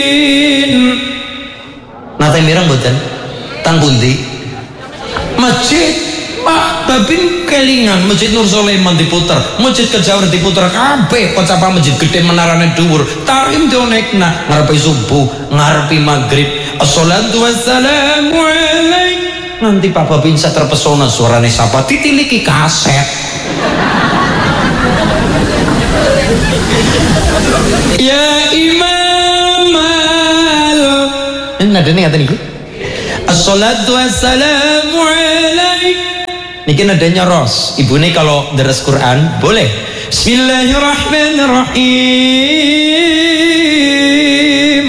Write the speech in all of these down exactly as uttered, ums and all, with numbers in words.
Nate mireng mboten? Tang pundi? Masjid Pak Babin kelingan Masjid Nur Sulaiman diputer, Masjid Kejawar diputer kabeh, kocapa masjid gede menarane dhuwur, tarim donekna ngarepe subuh, ngarepe maghrib. Assalatu wassalamu alaik. Nanti Pak Babin saya terpesona suarane sapa ditiliki kaset. Ya Imam al. Ini nadane ngaten niku. Assalatu wassalamu alaik. Niki nadanya ros. Ibune kalau deres Quran boleh. Bismillahirrahmanirrahim.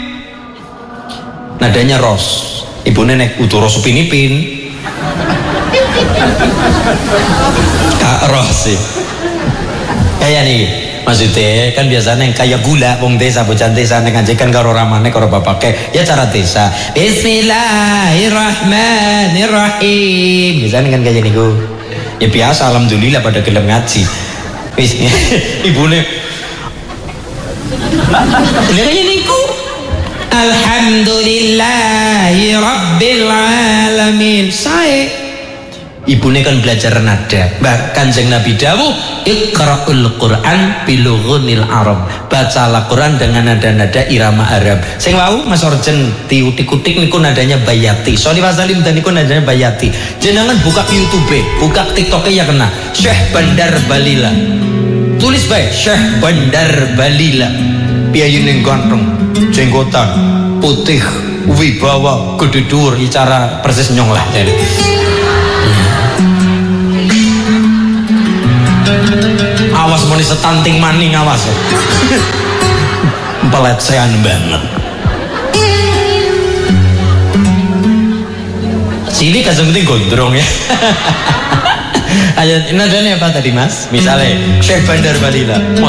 Nadanya ros. Ibune nek utu ros pinipin. Kak ros sih. Kayak nih. Maksudnya kan biasanya yang kayak gula wong desa bocah desa nek ngajekan karo ramane karo bapake ya cara desa. Bismillahirrahmanirrahim. Biasanya kan kayak niku. Ya biasa alhamdulillah pada gelem ngaji. Wis ibune lha kaya niku. Alhamdulillahi rabbil alamin. Sae ibune kan belajar nada. Mbah Kanjeng Nabi dawuh, Iqra'ul Qur'an bilughunil Arab. Bacalah Quran dengan nada-nada irama Arab. Sing wau Mas Orjen diutik-utik niku nadanya Bayati. Sholih Wasalim dan niku nadanya Bayati. Jenengan buka YouTube, buka TikTok ya kena. Syekh Bandar Balila. Tulis bae Syekh Bandar Balila. Piyayune ganteng, jenggotan, putih, wibawa, gede dhuwur, cara persis nyong lah jadi. Awas moni setanting maning awas ya. Pelecehan banget. Sini kasih penting gondrong ya. Ayo nadanya apa tadi Mas? Misalnya Syekh Bandar Balila.